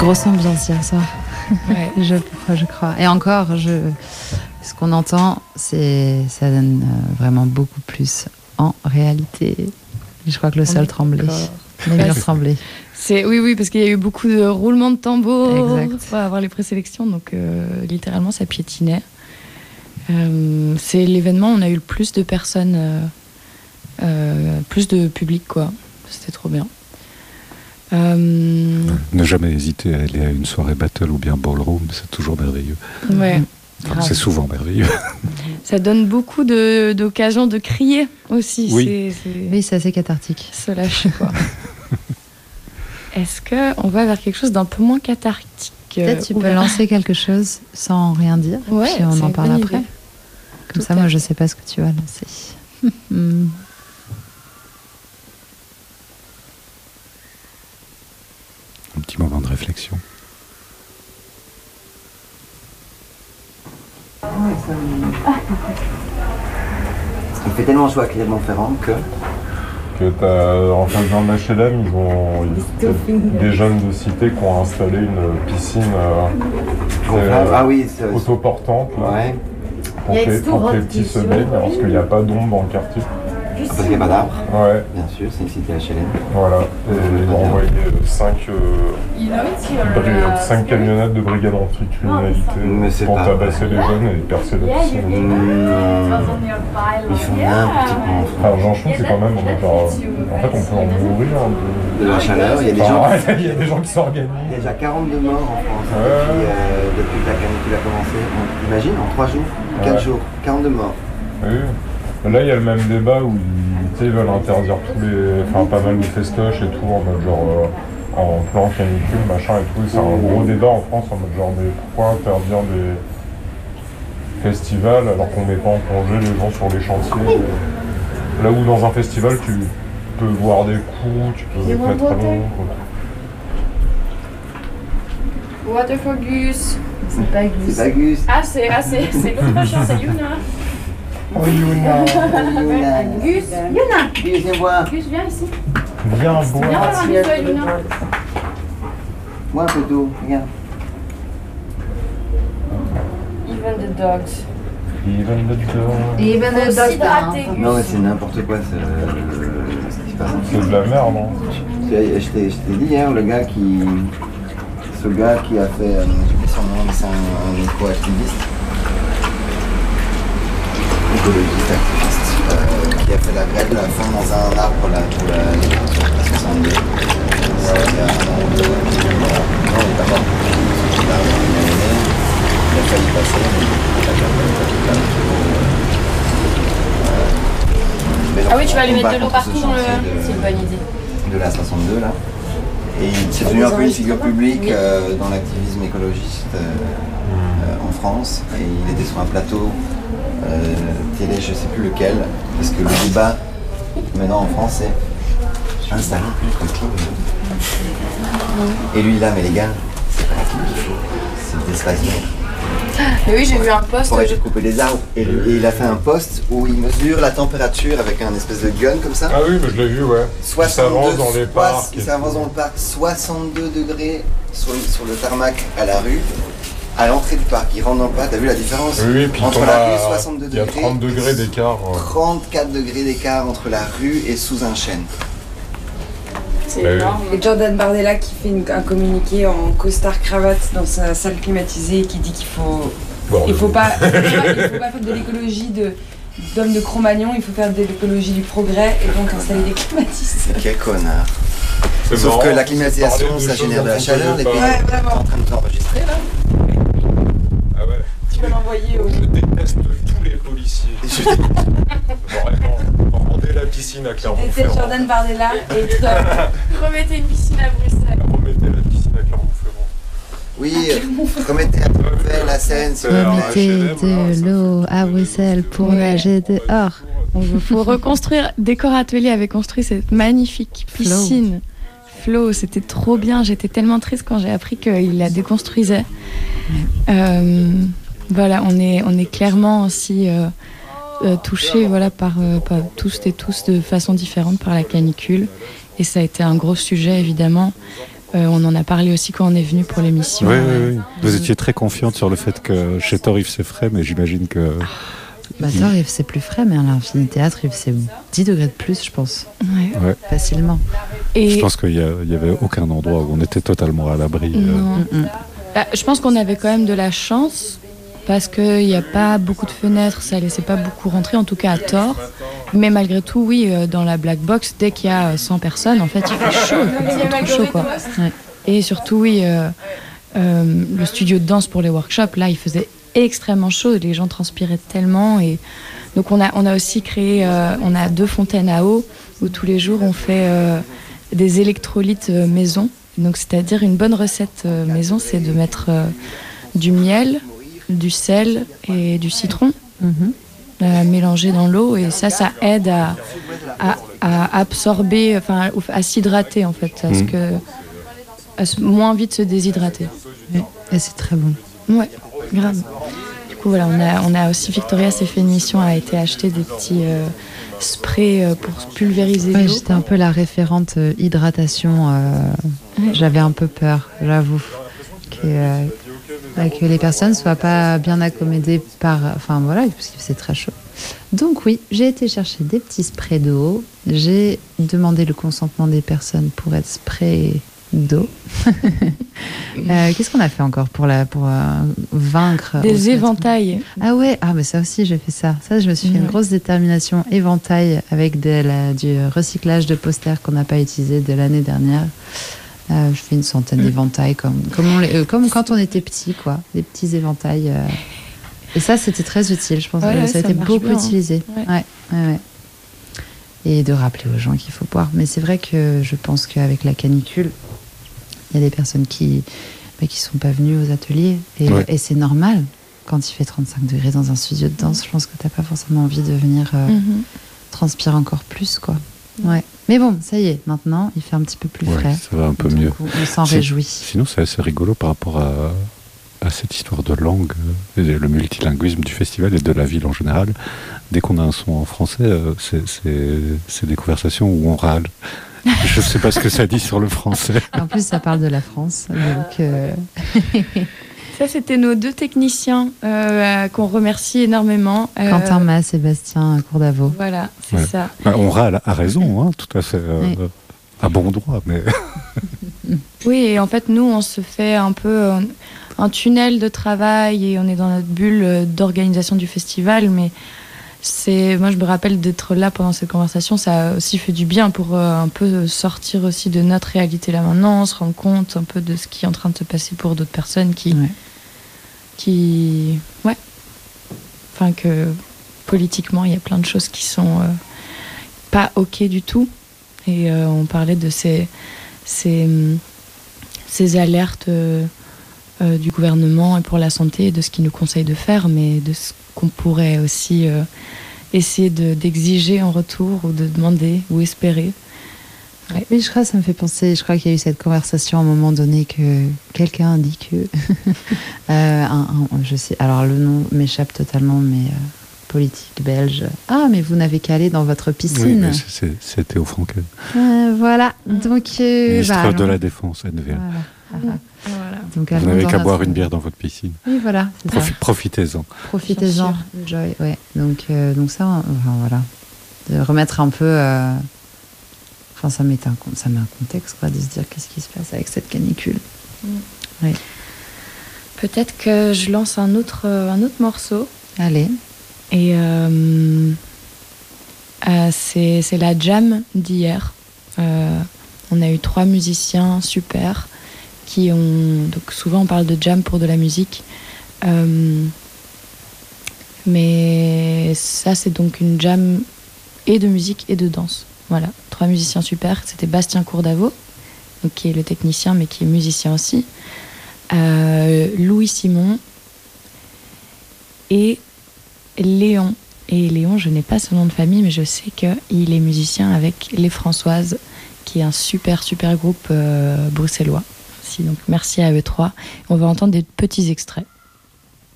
grosse ambiance hier soir. Ouais. je crois. Et encore, ce qu'on entend, ça donne vraiment beaucoup plus en réalité. Je crois que le sol tremblait. Les murs tremblaient. Oui, parce qu'il y a eu beaucoup de roulements de tambours pour avoir les présélections, donc littéralement ça piétinait. C'est l'événement où on a eu le plus de personnes, plus de public, quoi. C'était trop bien. Ne jamais hésiter à aller à une soirée battle ou bien ballroom, c'est toujours merveilleux. Ouais. Enfin, c'est souvent merveilleux. Ça donne beaucoup d'occasions de crier aussi. Oui, c'est assez cathartique. Se lâcher, quoi. Est-ce qu'on va vers quelque chose d'un peu moins cathartique? Peut-être tu peux lancer quelque chose sans rien dire, ouais, puis on en parle après. Idée. Comme ça, moi, je sais pas ce que tu vas lancer. Un petit moment de réflexion. Parce qu'il fait tellement chaud à Clermont-Ferrand que en fait, dans le HLM, ils ont des jeunes de cité qui ont installé une piscine autoportante là, ouais. pour que les petits se baignent, parce qu'il n'y a pas d'ombre dans le quartier. Parce qu'il n'y a pas d'arbres. Ouais. Bien sûr, c'est une cité HLM. Voilà. Et ils ont envoyé 5 camionnettes de brigade anti-criminalité pour tabasser les jeunes et percer la piscine. Ils font n'importe quoi. Enfin, Jean-Chon, c'est quand même genre, en fait, on peut en mourir de la chaleur. Il y a des gens qui s'organisent. Il y a déjà 42 morts en France depuis que la canicule a commencé. Imagine, en 3 jours, 4 jours, 42 morts. Oui. Là, il y a le même débat où ils veulent interdire pas mal de festoches et tout, en mode genre en plan canicule, machin et tout. Et c'est un gros débat en France en mode genre, mais pourquoi interdire des festivals alors qu'on met pas en congé les gens sur les chantiers? Là où dans un festival, tu peux voir des coups, tu peux mettre à l'eau. Water for Gus. C'est pas Gus. C'est pas Gus. C'est l'autre machin, c'est Yuna. Oh Yuna. Gus, Yuna, viens voir. Gus, viens ici. Viens boire. Viens voir un bisou à Yuna. Moi un peu d'eau, regarde. Even the dogs. Even the dogs. Non mais c'est n'importe quoi ce qui se passe. C'est de la merde, non? Je t'ai dit hier, ce gars qui a fait, j'ai son nom, mais c'est un éco-activiste. Écologiste activiste, qui a fait la grève de la faim dans un arbre là pour la 62. Non, il est pas mort. Il a failli passer, Ah oui, tu vas lui mettre de l'eau partout dans le... C'est une bonne idée. De la 62 là. Et c'est devenu un peu une figure publique dans l'activisme écologiste en France. Et il était sur un plateau télé, je sais plus lequel, parce que le débat maintenant en France c'est installer plus de clim. Et lui là, mais les gars, c'est pas la clim qu'il faut, c'est des espaces verts. Mais oui, j'ai vu un post. Pour couper des arbres. Et il a fait un post où il mesure la température avec un espèce de gun comme ça. Ah oui, mais je l'ai vu, ouais. Il s'avance dans les parcs. Il s'avance dans le parc, 62 degrés sur le tarmac à la rue. À l'entrée du parc, il rentre dans le parc, t'as vu la différence? Oui, puis entre la rue, 62 degrés. Il y a 30 degrés d'écart. 34 degrés d'écart entre la rue et sous un chêne. C'est énorme. Et Jordan Bardella qui fait un communiqué en costard cravate dans sa salle climatisée qui dit qu'il faut... il faut pas faire de l'écologie d'homme de Cro-Magnon, il faut faire de l'écologie du progrès et donc installer des climatiseurs. Quel connard. Sauf marrant, que la climatisation, ça génère de la chaleur, les pays sont en train de t'enregistrer là. Ah ouais. Tu vas l'envoyer au... Je déteste tous les policiers. Vraiment, rendez la piscine à Clermont-Ferrand. C'était Jordan Bardella et Remettez une piscine à Bruxelles. Remettez la piscine à Clermont-Ferrand. Oui, remettez à Bruxelles la Seine. Remettez de l'eau à Bruxelles pour nager dehors. Il faut reconstruire. Décor Atelier avait construit cette magnifique piscine. Flo, c'était trop bien. J'étais tellement triste quand j'ai appris qu'il la déconstruisait. Voilà, on est clairement aussi touchés par tous et tous de façon différente par la canicule. Et ça a été un gros sujet, évidemment. On en a parlé aussi quand on est venu pour l'émission. Oui. Vous étiez très confiante sur le fait que chez Torif c'est frais, mais j'imagine que... Torif c'est plus frais, mais à l'Infini Théâtre c'est 10 degrés de plus, je pense. Ouais. Facilement. Et je pense qu'il n'y avait aucun endroit où on était totalement à l'abri. Je pense qu'on avait quand même de la chance, parce qu'il n'y a pas beaucoup de fenêtres, ça ne laissait pas beaucoup rentrer, en tout cas à tort. Mais malgré tout, oui, dans la black box, dès qu'il y a 100 personnes, en fait, il fait chaud. C'est trop chaud, quoi. Ouais. Et surtout, oui, le studio de danse pour les workshops, là, il faisait extrêmement chaud. Les gens transpiraient tellement. Et donc, on a aussi créé, on a 2 fontaines à eau, où tous les jours, on fait des électrolytes maison. Donc, c'est-à-dire, une bonne recette maison, c'est de mettre du miel, du sel et du citron mélangés dans l'eau, et ça aide à absorber, enfin à s'hydrater en fait, à moins vite se déshydrater. Et c'est très bon. Ouais, grave. Du coup voilà, on a aussi, Victoria s'est fait une mission, a été acheter des petits sprays pour pulvériser l'eau. J'étais un peu la référente hydratation. J'avais un peu peur, j'avoue, que les personnes ne soient pas bien accommodées parce que c'est très chaud. Donc oui, j'ai été chercher des petits sprays d'eau. J'ai demandé le consentement des personnes pour être sprayées d'eau. Qu'est-ce qu'on a fait encore pour vaincre des éventails. Ah ouais, mais ça aussi j'ai fait ça. Ça, je me suis fait une grosse détermination éventail avec du recyclage de posters qu'on n'a pas utilisé de l'année dernière. Je fais une centaine d'éventails comme quand on était petit, quoi, des petits éventails. Et ça, c'était très utile, je pense. Ça a été beaucoup utilisé. Ouais. Et de rappeler aux gens qu'il faut boire. Mais c'est vrai que je pense qu'avec la canicule, il y a des personnes qui sont pas venues aux ateliers. Et c'est normal. Quand il fait 35 degrés dans un studio de danse, je pense que t'as pas forcément envie de venir transpirer encore plus, quoi. Ouais. Mais bon, ça y est, maintenant, il fait un petit peu plus frais. Ça va un peu mieux. On s'en réjouit. Sinon, c'est assez rigolo par rapport à cette histoire de langue, et le multilinguisme du festival et de la ville en général. Dès qu'on a un son en français, c'est des conversations où on râle. Je ne sais pas ce que ça dit sur le français. En plus, ça parle de la France. Donc, Ça, c'était nos 2 techniciens qu'on remercie énormément. Quentin Mas, Sébastien Courdavaux. Voilà, c'est ça. On râle à raison, tout à fait. À bon droit. Mais... Oui, et en fait, nous, on se fait un peu un tunnel de travail et on est dans notre bulle d'organisation du festival. Mais moi, je me rappelle d'être là pendant cette conversation. Ça a aussi fait du bien pour un peu sortir aussi de notre réalité là maintenant, se rendre compte un peu de ce qui est en train de se passer pour d'autres personnes enfin que politiquement il y a plein de choses qui sont pas ok du tout, et on parlait de ces alertes du gouvernement et pour la santé, de ce qu'il nous conseille de faire, mais de ce qu'on pourrait aussi essayer d'exiger en retour, ou de demander ou espérer. Ouais. Mais je crois que ça me fait penser, je crois qu'il y a eu cette conversation à un moment donné que quelqu'un a dit que je sais, alors le nom m'échappe totalement, mais politique belge. Ah, mais vous n'avez qu'à aller dans votre piscine. Oui, c'est Théo Frankel. Voilà, donc ministre de la Défense, NVA. Voilà. Donc, vous n'avez qu'à boire une bière dans votre piscine. Oui, voilà. Profitez-en. Profitez-en. Joy, ouais. Donc ça, voilà. De remettre un peu. Ça met un contexte, quoi, de se dire qu'est-ce qui se passe avec cette canicule. Oui. Peut-être que je lance un autre morceau. Allez. Et c'est la jam d'hier. On a eu 3 musiciens super qui ont... Donc souvent on parle de jam pour de la musique. Mais ça, c'est donc une jam et de musique et de danse. Voilà, 3 musiciens super. C'était Bastien Courdavaux, donc qui est le technicien mais qui est musicien aussi. Louis Simon et Léon. Et Léon, je n'ai pas son nom de famille, mais je sais qu'il est musicien avec Les Françoises, qui est un super groupe bruxellois. Donc merci à eux 3. On va entendre des petits extraits.